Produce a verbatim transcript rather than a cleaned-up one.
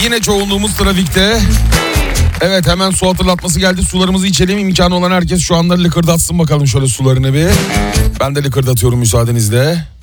yine çoğunluğumuz trafikte. Evet, hemen su hatırlatması geldi. Sularımızı içelim. İmkanı olan herkes şu anda lıkırdatsın bakalım şöyle sularını bir. Ben de lıkırdatıyorum müsaadenizle.